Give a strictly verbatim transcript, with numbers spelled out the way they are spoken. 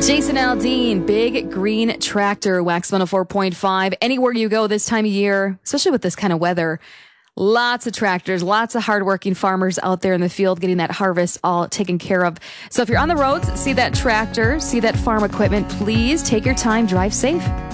Jason Aldean, Big Green Tractor, Wax one oh four point five. Anywhere you go this time of year, especially with this kind of weather, lots of tractors, lots of hardworking farmers out there in the field getting that harvest all taken care of. So if you're on the roads, see that tractor, see that farm equipment, please take your time, drive safe.